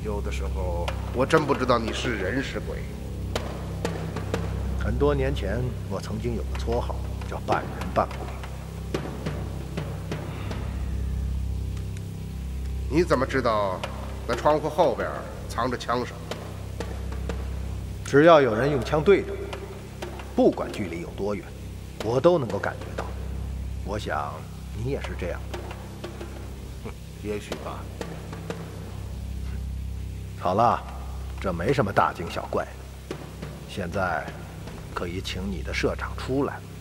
有的时候我真不知道你是人是鬼。 很多年前，我曾经有个绰号，叫半人半鬼。 你怎么知道那窗户后边藏着枪手？ 只要有人用枪对着我，不管距离有多远，我都能够感觉到。我想你也是这样的。 也许吧。 好了，这没什么大惊小怪的。现在可以请你的社长出来。